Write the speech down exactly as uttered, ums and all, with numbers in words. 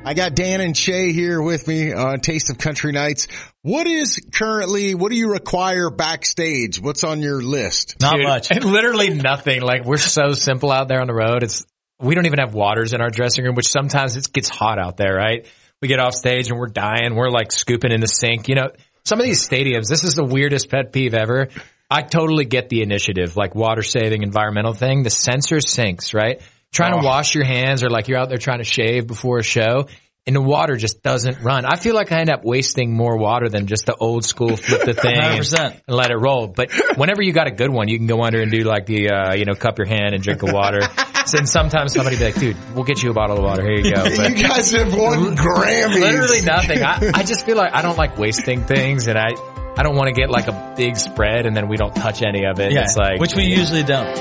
I got Dan and Shay here with me on Taste of Country Nights. What is currently, what do you require backstage? What's on your list? Not Dude, much. Literally nothing. Like, we're so simple out there on the road. It's, we don't even have waters in our dressing room, which sometimes it gets hot out there, right? We get off stage and we're dying. We're like scooping in the sink. You know, some of these stadiums, this is the weirdest pet peeve ever. I totally get the initiative, like water saving, environmental thing. The sensor sinks, right? Trying Oh. to wash your hands, or like you're out there trying to shave before a show, and the water just doesn't run. I feel like I end up wasting more water than just the old school flip the thing one hundred and, percent. and let it roll. But whenever you got a good one, you can go under and do like the, uh, you know, cup your hand and drink the water. And sometimes somebody be like, dude, we'll get you a bottle of water. Here you go. But You guys have won Grammys. literally nothing. I, I just feel like I don't like wasting things, and I, I don't want to get like a big spread and then we don't touch any of it. Yeah, It's like, which we usually don't.